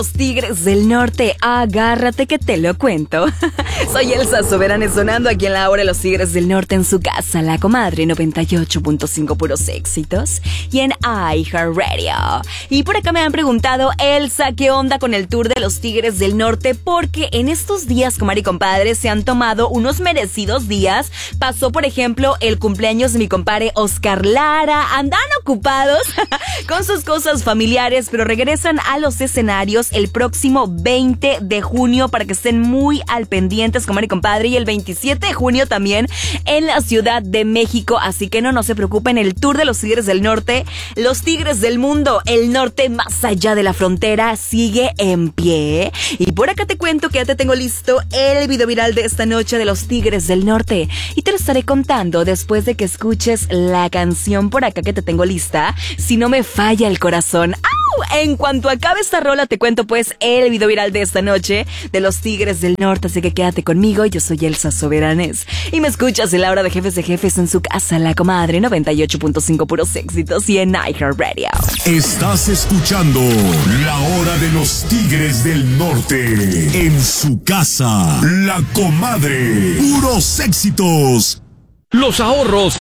Los Tigres del Norte, agárrate que te lo cuento. Soy Elsa Soberanes sonando aquí en la hora de los Tigres del Norte en su casa, La Comadre 98.5 puros éxitos y en iHeartRadio. Y por acá me han preguntado, Elsa, ¿qué onda con el tour de los Tigres del Norte? Porque en estos días, comadre y compadre, se han tomado unos merecidos días. Pasó, por ejemplo, el cumpleaños de mi compadre Oscar Lara. Andan ocupados con sus cosas familiares, pero regresan a los escenarios el próximo 20 de junio para que estén muy al pendientes, comadre y compadre, y el 27 de junio también en la Ciudad de México, así que no se preocupen, el tour de los Tigres del Norte, los Tigres del Mundo, el norte más allá de la frontera, sigue en pie. Y por acá te cuento que ya te tengo listo el video viral de esta noche de los Tigres del Norte, y te lo estaré contando después de que escuches la canción por acá que te tengo lista, Si no me falla el corazón. ¡Au! En cuanto acabe esta rola te cuento pues el video viral de esta noche de los Tigres del Norte, así que quédate conmigo. Yo soy Elsa Soberanes y me escuchas en la hora de jefes en su casa, La Comadre 98.5 puros éxitos y en iHeartRadio. Estás escuchando la hora de los Tigres del Norte en su casa, La Comadre, puros éxitos. Los ahorros